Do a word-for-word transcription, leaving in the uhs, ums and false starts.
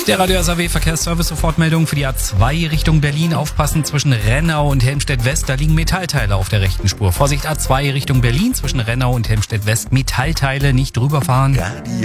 Der Radio S A W Verkehrsservice-Sofortmeldung für die A zwei Richtung Berlin. Aufpassen zwischen Rennau und Helmstedt-West. Da liegen Metallteile auf der rechten Spur. Vorsicht A zwei Richtung Berlin zwischen Rennau und Helmstedt-West. Metallteile nicht drüber fahren. Radio